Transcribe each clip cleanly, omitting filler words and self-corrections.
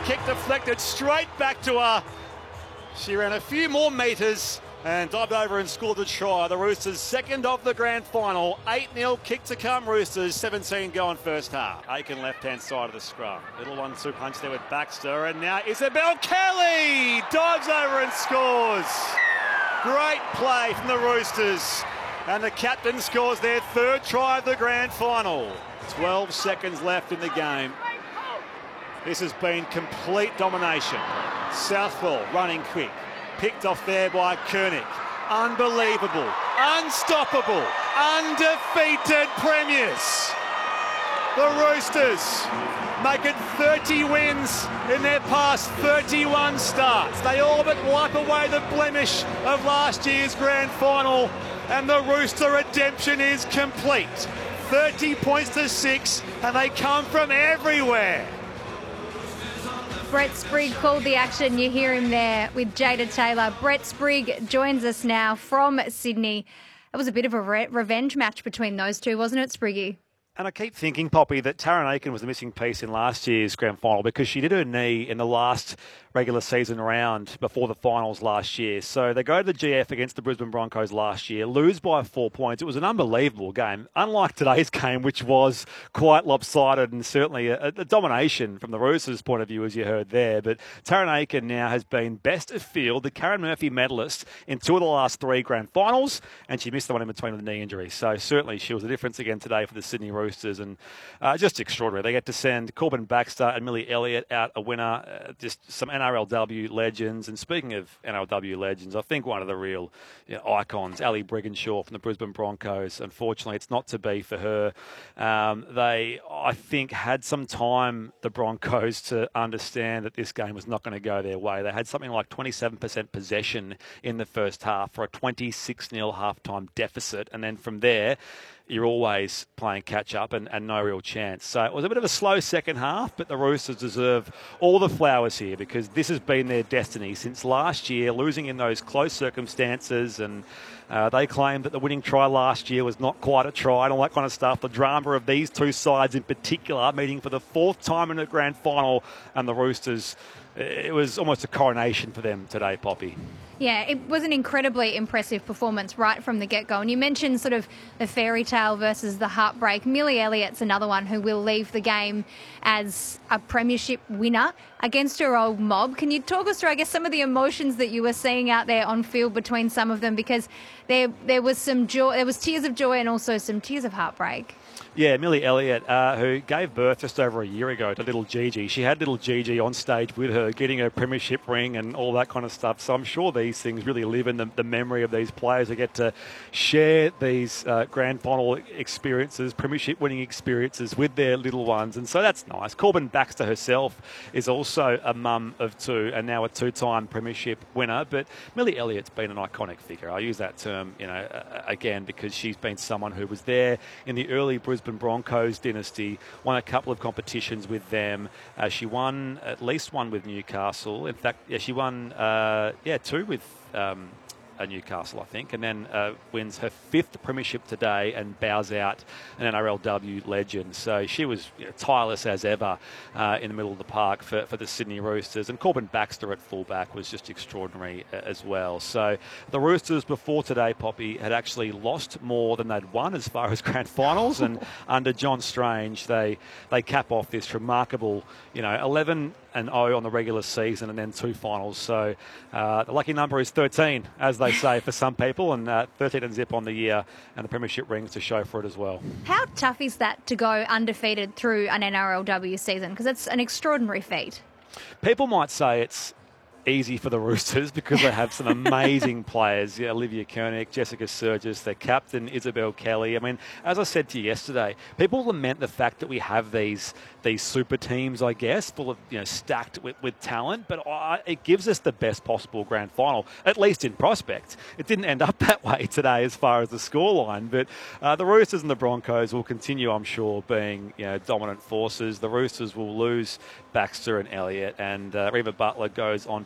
kick deflected straight back to her. She ran a few more metres and dived over and scored the try. The Roosters second of the grand final. 8-0 kick to come Roosters, 17 going first half. Aiken left-hand side of the scrum. Little 1-2 punch there with Baxter, and now Isabel Kelly dives over and scores. Great play from the Roosters. And the captain scores their third try of the grand final. 12 seconds left in the game. This has been complete domination. Southwell running quick. Picked off there by Koenig. Unbelievable. Unstoppable. Undefeated premiers. The Roosters make it 30 wins in their past 31 starts. They all but wipe away the blemish of last year's grand final. And the Rooster redemption is complete. 30 points to 6, and they come from everywhere. Brett Sprigg called the action. You hear him there with Jada Taylor. Brett Sprigg joins us now from Sydney. It was a bit of a revenge match between those two, wasn't it, Spriggy? And I keep thinking, Poppy, that Taryn Aiken was the missing piece in last year's grand final because she did her knee in the last regular season round before the finals last year. So they go to the GF against the Brisbane Broncos last year, lose by 4 points. It was an unbelievable game, unlike today's game, which was quite lopsided and certainly a domination from the Roosters' point of view, as you heard there. But Taryn Aiken now has been best of field, the Karen Murphy medalist in 2 of the last 3 grand finals, and she missed the one in between with a knee injury. So certainly she was a difference again today for the Sydney Roosters, and just extraordinary. They get to send Corbin Baxter and Millie Elliott out a winner, just some NRLW legends. And speaking of NRLW legends, I think one of the real icons, Ali Brigginshaw from the Brisbane Broncos. Unfortunately, it's not to be for her. They, I think, had some time, the Broncos, to understand that this game was not going to go their way. They had something like 27% possession in the first half for a 26-0 halftime deficit. And then from there, you're always playing catch-up and no real chance. So it was a bit of a slow second half, but the Roosters deserve all the flowers here because this has been their destiny since last year, losing in those close circumstances. And they claimed that the winning try last year was not quite a try and all that kind of stuff. The drama of these two sides in particular, meeting for the 4th time in the grand final, and the Roosters, it was almost a coronation for them today, Poppy. Yeah, it was an incredibly impressive performance right from the get-go. And you mentioned sort of the fairy tale versus the heartbreak. Millie Elliott's another one who will leave the game as a premiership winner against her old mob. Can you talk us through, I guess, some of the emotions that you were seeing out there on field between some of them? Because there was some joy, there was tears of joy and also some tears of heartbreak. Yeah, Millie Elliott, who gave birth just over a year ago to little Gigi. She had little Gigi on stage with her, getting her premiership ring and all that kind of stuff. So I'm sure these things really live in the memory of these players who get to share these grand final experiences, premiership winning experiences with their little ones. And so that's nice. Corbin Baxter herself is also a mum of 2 and now a 2-time premiership winner. But Millie Elliott's been an iconic figure. I use that term, again, because she's been someone who was there in the early Brisbane Broncos dynasty, won a couple of competitions with them. She won at least one with Newcastle. In fact, she won 2 with Newcastle, I think, and then wins her 5th premiership today and bows out an NRLW legend. So she was tireless as ever in the middle of the park for the Sydney Roosters. And Corbin Baxter at fullback was just extraordinary as well. So the Roosters before today, Poppy, had actually lost more than they'd won as far as grand finals. And under John Strange, they cap off this remarkable, 11-0 on the regular season and then 2 finals. So the lucky number is 13, as they say for some people, and 13 and zip on the year, and the premiership rings to show for it as well. How tough is that to go undefeated through an NRLW season? Because it's an extraordinary feat. People might say it's easy for the Roosters because they have some amazing players. Olivia Koenig, Jessica Surgis, their captain Isabel Kelly. I mean, as I said to you yesterday, people lament the fact that we have these super teams, I guess, full of stacked with talent. But it gives us the best possible grand final, at least in prospect. It didn't end up that way today as far as the scoreline. But the Roosters and the Broncos will continue, I'm sure, being dominant forces. The Roosters will lose Baxter and Elliott, and Reba Butler goes on to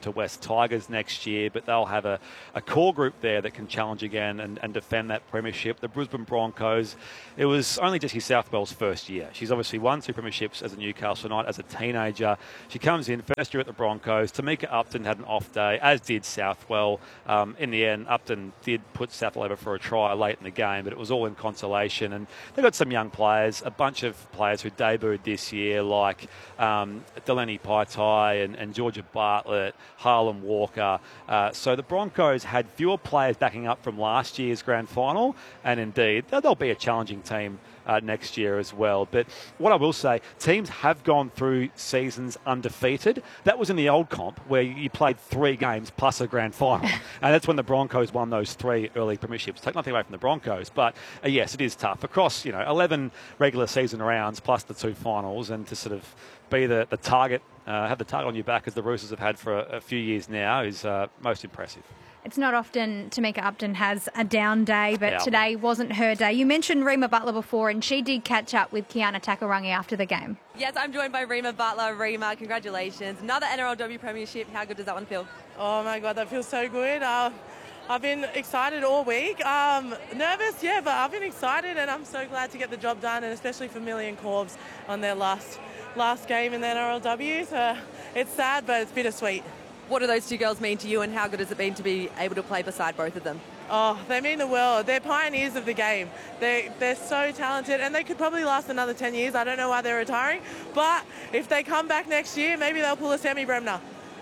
to West Tigers next year, but they'll have a core group there that can challenge again and defend that premiership. The Brisbane Broncos, it was only Jessie Southwell's first year. She's obviously won 2 premierships as a Newcastle Knight as a teenager. She comes in first year at the Broncos. Tamika Upton had an off day, as did Southwell. In the end, Upton did put Southwell over for a try late in the game, but it was all in consolation. And they've got some young players, a bunch of players who debuted this year, like Delaney Paitai and Georgia Bartlett, Harlem Walker. So the Broncos had fewer players backing up from last year's grand final, and indeed they'll be a challenging team next year as well. But what I will say, teams have gone through seasons undefeated. That was in the old comp where you played 3 games plus a grand final. And that's when the Broncos won those 3 early premierships. Take nothing away from the Broncos, but yes, it is tough. Across, 11 regular season rounds plus the 2 finals, and to sort of be the target, have the target on your back as the Roosters have had for a few years now is most impressive. It's not often Tamika Upton has a down day, but Yeah. today wasn't her day. You mentioned Rima Butler before, and she did catch up with Kiana Takarangi after the game. Yes, I'm joined by Rima Butler. Rima, congratulations. Another NRLW premiership. How good does that one feel? Oh my God, that feels so good. I've been excited all week. Nervous, yeah, but I've been excited, and I'm so glad to get the job done, and especially for Millie and Corbs on their last game in the NRLW. So it's sad, but it's bittersweet. What do those 2 girls mean to you, and how good has it been to be able to play beside both of them? Oh, they mean the world. They're pioneers of the game. They're so talented, and they could probably last another 10 years. I don't know why they're retiring, but if they come back next year, maybe they'll pull a Sammy Bremner.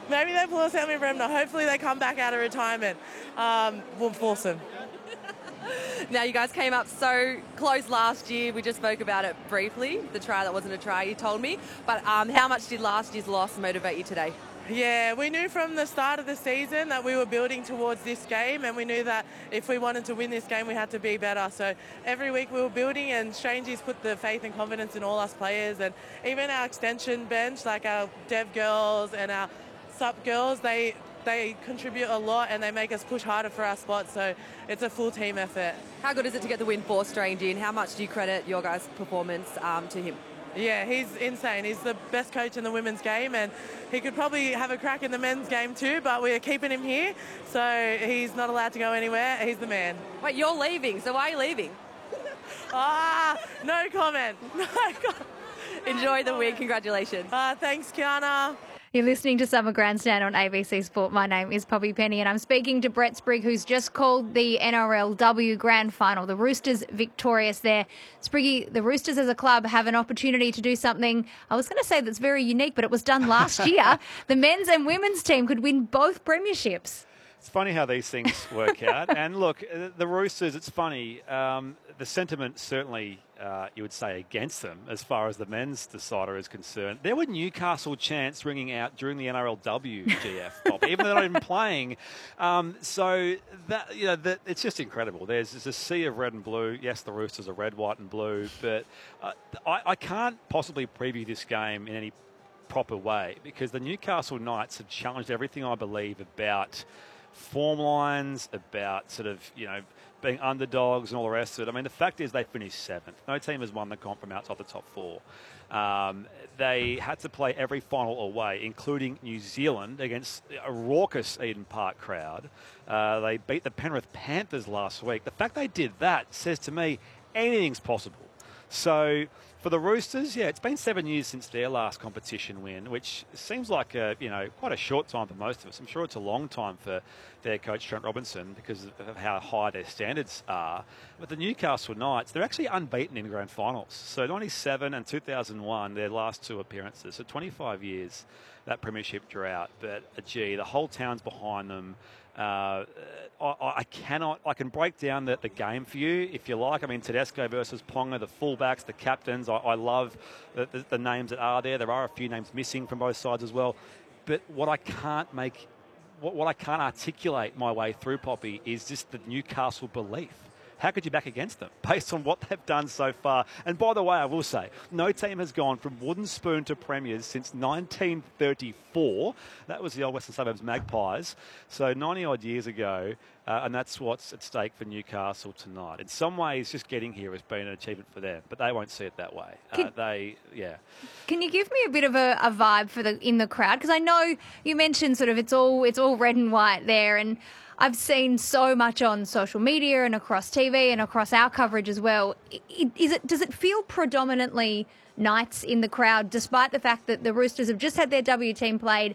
Hopefully they come back out of retirement. We'll force them. Now, you guys came up so close last year. We just spoke about it briefly, the try that wasn't a try, you told me. But how much did last year's loss motivate you today? Yeah, we knew from the start of the season that we were building towards this game, and we knew that if we wanted to win this game, we had to be better. So every week we were building, and Strangey's put the faith and confidence in all us players, and even our extension bench, like our dev girls and our sup girls, they contribute a lot, and they make us push harder for our spots. So it's a full team effort. How good is it to get the win for Strangey, and how much do you credit your guys' performance to him? Yeah, he's insane. He's the best coach in the women's game, and he could probably have a crack in the men's game too, but we're keeping him here, so he's not allowed to go anywhere. He's the man. Wait, you're leaving, so why are you leaving? No comment. Enjoy the win. Congratulations. Thanks, Kiana. You're listening to Summer Grandstand on ABC Sport. My name is Poppy Penny, and I'm speaking to Brett Sprigg, who's just called the NRLW Grand Final. The Roosters victorious there. Spriggy, the Roosters as a club have an opportunity to do something, I was going to say that's very unique, but it was done last year. The men's and women's team could win both premierships. It's funny how these things work out. And look, the Roosters, it's funny. The sentiment certainly, you would say, against them as far as the men's decider is concerned. There were Newcastle chants ringing out during the NRLW GF, even though they're not even playing. So that it's just incredible. There's a sea of red and blue. Yes, the Roosters are red, white, and blue, but I can't possibly preview this game in any proper way because the Newcastle Knights have challenged everything I believe about form lines, about sort of, being underdogs and all the rest of it. I mean, the fact is they finished 7th. No team has won the comp from outside the top 4. They had to play every final away, including New Zealand, against a raucous Eden Park crowd. They beat the Penrith Panthers last week. The fact they did that says to me anything's possible. So for the Roosters, it's been 7 years since their last competition win, which seems like quite a short time for most of us. I'm sure it's a long time for their coach Trent Robinson because of how high their standards are. But the Newcastle Knights, they're actually unbeaten in grand finals. So 97 and 2001, their last 2 appearances. So 25 years that premiership drought. But the whole town's behind them. I can break down the game for you if you like. I mean, Tedesco versus Ponga, the fullbacks, the captains. I love the names that are there. There are a few names missing from both sides as well. But what I can't articulate my way through, Poppy, is just the Newcastle belief. How could you back against them based on what they've done so far? And by the way, I will say, no team has gone from wooden spoon to premiers since 1934. That was the old Western Suburbs Magpies. So 90-odd years ago, And that's what's at stake for Newcastle tonight. In some ways, just getting here has been an achievement for them, but they won't see it that way. Can you give me a bit of a vibe for in the crowd? Because I know you mentioned sort of it's all red and white there, and I've seen so much on social media and across TV and across our coverage as well. Does it feel predominantly Knights in the crowd, despite the fact that the Roosters have just had their W team played